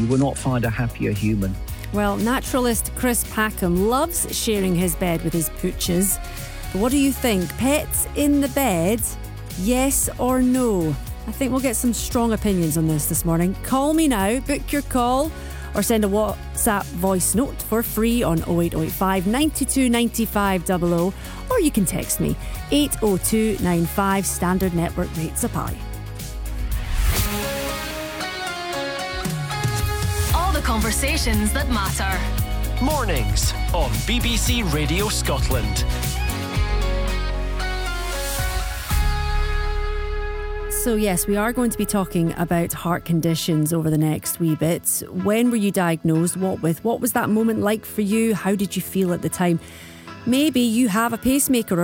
will not find a happier human. Well, naturalist Chris Packham loves sharing his bed with his pooches. But what do you think? Pets in the bed? Yes or no? I think we'll get some strong opinions on this morning. Call me now, book your call, or send a WhatsApp voice note for free on 08085 92 95 00, or you can text me 80295. Standard network rates apply. All the conversations that matter. Mornings on BBC Radio Scotland. So yes, we are going to be talking about heart conditions over the next wee bit. When were you diagnosed? What with? What was that moment like for you? How did you feel at the time? Maybe you have a pacemaker